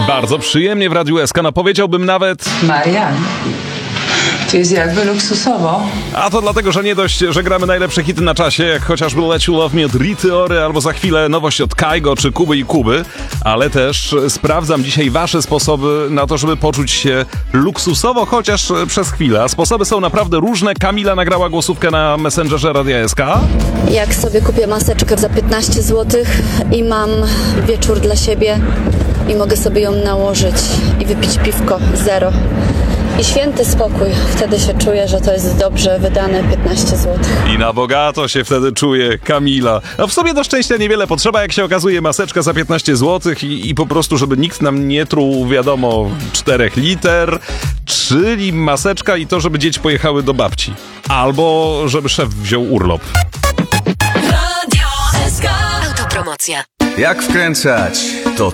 Bardzo przyjemnie w Radiu SK, no powiedziałbym nawet... Marian, tu jest jakby luksusowo. A to dlatego, że nie dość, że gramy najlepsze hity na czasie, jak chociażby Let You Love Me od Rity Ory, albo za chwilę nowość od Kaigo czy Kuby i Kuby, ale też sprawdzam dzisiaj wasze sposoby na to, żeby poczuć się luksusowo, chociaż przez chwilę. A sposoby są naprawdę różne. Kamila nagrała głosówkę na Messengerze Radia SK. Jak sobie kupię maseczkę za 15 zł i mam wieczór dla siebie i mogę sobie ją nałożyć i wypić piwko, zero. I święty spokój. Wtedy się czuję, że to jest dobrze wydane 15 zł. I na bogato się wtedy czuje Kamila. A w sobie do szczęścia niewiele potrzeba, jak się okazuje, maseczka za 15 zł i po prostu, żeby nikt nam nie truł, wiadomo, 4 liter, czyli maseczka i to, żeby dzieci pojechały do babci. Albo żeby szef wziął urlop. Radio SK. Autopromocja. Jak wkręcać? To